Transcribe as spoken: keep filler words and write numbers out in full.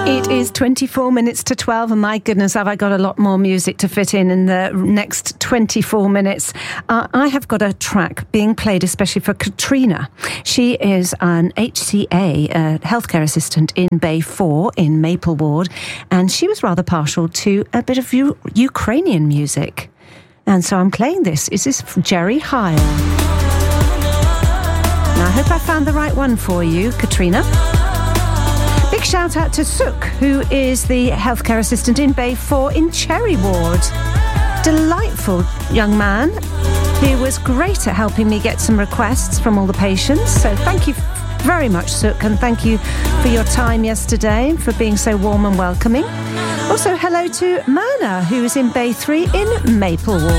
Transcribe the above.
It is twenty-four minutes to twelve, and my goodness, have I got a lot more music to fit in in the next twenty-four minutes. Uh, I have got a track being played especially for Katrina. She is an H C A, a healthcare assistant in Bay four in Maple Ward, and she was rather partial to a bit of U- Ukrainian music. And so I'm playing this. Is this Jerry Heil? Now, I hope I found the right one for you, Katrina. Big shout out to Suk, who is the healthcare assistant in Bay four in Cherry Ward. Delightful young man. He was great at helping me get some requests from all the patients. So thank you very much, Suk, and thank you for your time yesterday, for being so warm and welcoming. Also, hello to Mana, who is in Bay three in Maple Ward.